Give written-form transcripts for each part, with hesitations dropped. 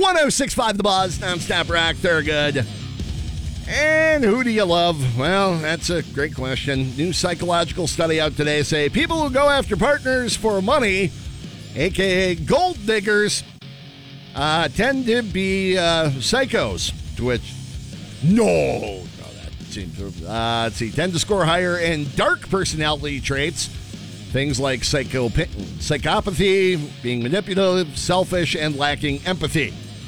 106.5 The Buzz, non-stop rock, Thurgood. And who do you love? Well, that's a great question. New psychological study out today say people who go after partners for money, a.k.a. gold diggers, tend to be psychos, to which, that seems, let's see, tend to score higher in dark personality traits. Things like psychopathy, being manipulative, selfish, and lacking empathy.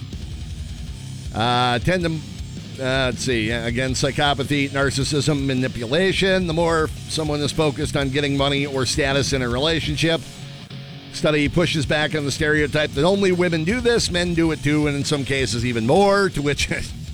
Tend to, again, psychopathy, narcissism, manipulation. The more someone is focused on getting money or status in a relationship. Study pushes back on the stereotype that only women do this, men do it too, and in some cases even more, to which,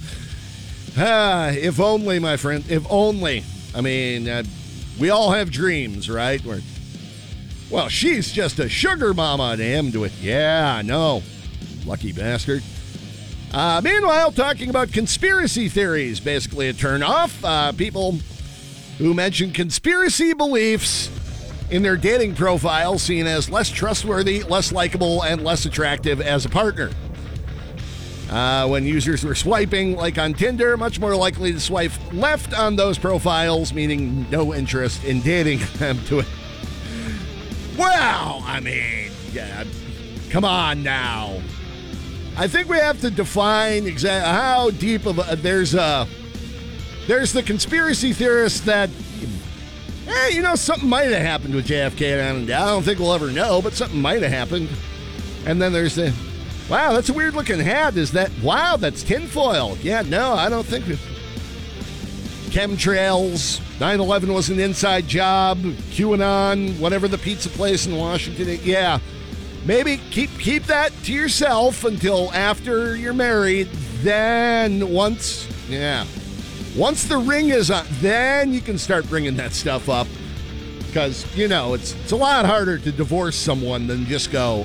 if only, my friend, if only. I mean, we all have dreams, right? Well, she's just a sugar mama to him to it. Yeah, I know. Lucky bastard. Meanwhile, talking about conspiracy theories, basically a turnoff. People who mention conspiracy beliefs in their dating profile seen as less trustworthy, less likable, and less attractive as a partner. When users were swiping, like on Tinder, much more likely to swipe left on those profiles, meaning no interest in dating them to it. Well, I mean, yeah, come on now. I think we have to define exactly how deep of a, there's the conspiracy theorist that, something might have happened with JFK. I don't think we'll ever know, but something might have happened. And then there's the, wow, that's a weird looking hat. That's tinfoil. Yeah, no, I don't think. Chemtrails, 9/11 was an inside job, QAnon, whatever the pizza place in Washington. Yeah, maybe keep that to yourself until after you're married. Then once the ring is on, then you can start bringing that stuff up. Because, it's a lot harder to divorce someone than just go,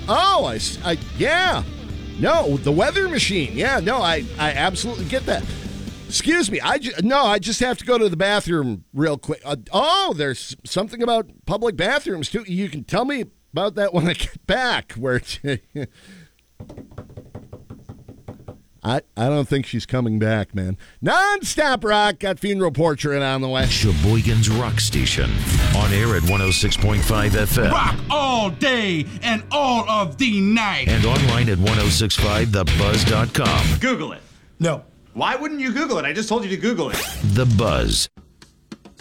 the weather machine. Yeah, no, I absolutely get that. Excuse me, I just have to go to the bathroom real quick. There's something about public bathrooms, too. You can tell me about that when I get back. I don't think she's coming back, man. Non-stop rock, got Funeral Portrait on the way. Sheboygan's Rock Station, on air at 106.5 FM. Rock all day and all of the night. And online at 1065thebuzz.com. Google it. No. Why wouldn't you Google it? I just told you to Google it. The Buzz.